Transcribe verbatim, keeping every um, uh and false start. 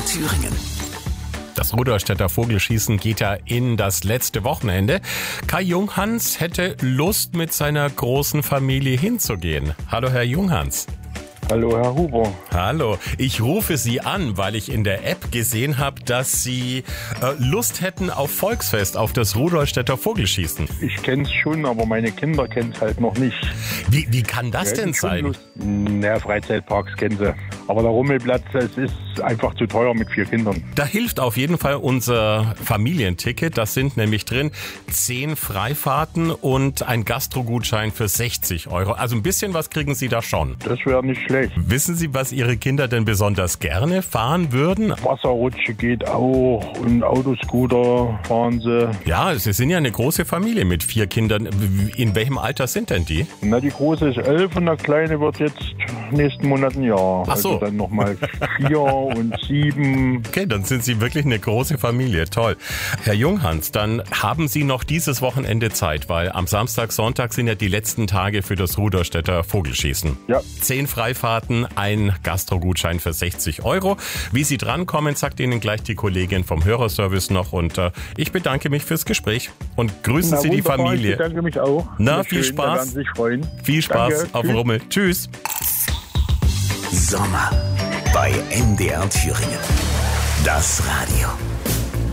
Thüringen. Das Rudolstädter Vogelschießen geht ja in das letzte Wochenende. Kai Junghans hätte Lust, mit seiner großen Familie hinzugehen. Hallo, Herr Junghans. Hallo, Herr Huber. Hallo, ich rufe Sie an, weil ich in der App gesehen habe, dass Sie äh, Lust hätten auf Volksfest, auf das Rudolstädter Vogelschießen. Ich kenne es schon, aber meine Kinder kennen es halt noch nicht. Wie, wie kann das Ja, denn sein? Naja, Freizeitparks kennen sie. Aber der Rummelplatz, es ist einfach zu teuer mit vier Kindern. Da hilft auf jeden Fall unser Familienticket. Das sind nämlich drin zehn Freifahrten und ein Gastrogutschein für sechzig Euro. Also ein bisschen was kriegen Sie da schon. Das wäre nicht schlecht. Wissen Sie, was Ihre Kinder denn besonders gerne fahren würden? Wasserrutsche geht auch und Autoscooter fahren sie. Ja, Sie sind ja eine große Familie mit vier Kindern. In welchem Alter sind denn die? Na, die große ist elf und der kleine wird jetzt nächsten Monat ein Jahr. Ach so. Also dann nochmal vier und sieben. Okay, dann sind Sie wirklich eine große Familie. Toll. Herr Junghans, dann haben Sie noch dieses Wochenende Zeit, weil am Samstag, Sonntag sind ja die letzten Tage für das Rudolstädter Vogelschießen. Ja. Zehn Freifahrten, ein Gastrogutschein für sechzig Euro. Wie Sie drankommen, sagt Ihnen gleich die Kollegin vom Hörerservice noch. Und äh, ich bedanke mich fürs Gespräch und grüßen Na, Sie die wunderbar, Familie. Ich bedanke mich auch. Na, Sehr viel schön, Spaß. da werden Sie sich freuen. Viel Spaß Danke. auf dem Tschüss. Rummel. Tschüss. Sommer bei M D R Thüringen. Das Radio.